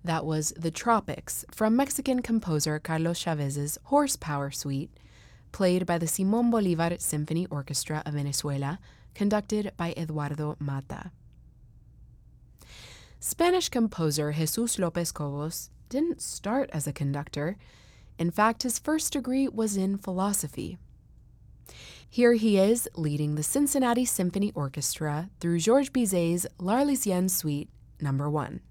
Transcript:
That was The Tropics from Mexican composer Carlos Chavez's Horsepower Suite, played by the Simón Bolívar Symphony Orchestra of Venezuela, conducted by Eduardo Mata. Spanish composer Jesús López Cobos didn't start as a conductor. In fact, his first degree was in philosophy. Here he is leading the Cincinnati Symphony Orchestra through Georges Bizet's L'Arlésienne Suite No. 1.